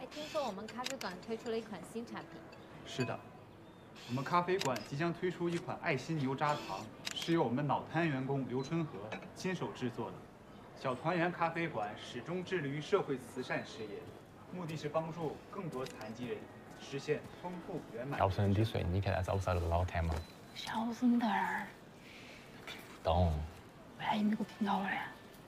听说我们咖啡馆推出了一款新产品。 是的，我们咖啡馆即将推出一款爱心牛轧糖，是由我们脑瘫员工刘春和亲手制作的。小团圆咖啡馆始终致力于社会慈善事业，目的是帮助更多残疾人实现丰富圆满。 要是滴水，你看他找不找那个老太嘛？ 小声点儿。 听不懂。 万一没给我听到了。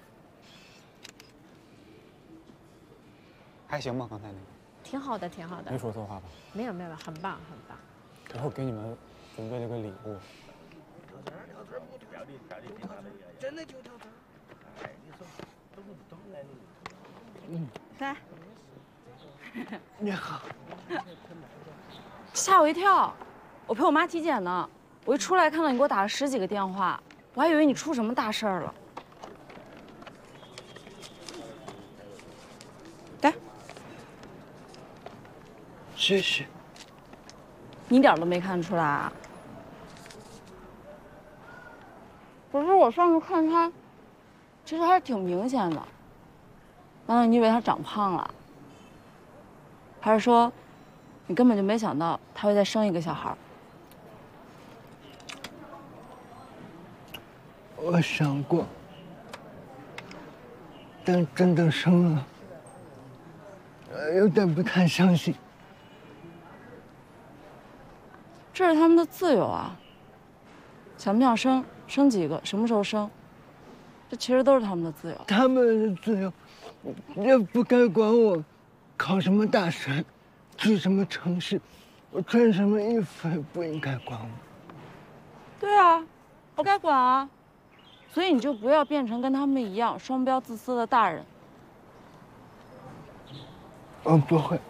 还行吧，刚才那个。 挺好的，挺好的。 没说错话吧？ 没有，很棒，很棒。 然后给你们准备了个礼物。 真的就跳这儿。哎，你说懂不懂啊你？ 来。 你好。 吓我一跳，我陪我妈体检呢，我一出来看到你给我打了10几个电话，我还以为你出什么大事儿了。来。 谢谢。 你一点都没看出来啊？可是我上次看他，其实还是挺明显的。难道你以为他长胖了？还是说，你根本就没想到他会再生一个小孩？ 我想过，但真的生了，有点不太相信。 这是他们的自由啊，想不想生，生几个，什么时候生，这其实都是他们的自由。 他们的自由，也不该管我考什么大学，去什么城市，我穿什么衣服，也不应该管我。 对啊，不该管啊，所以你就不要变成跟他们一样双标自私的大人。 我不会。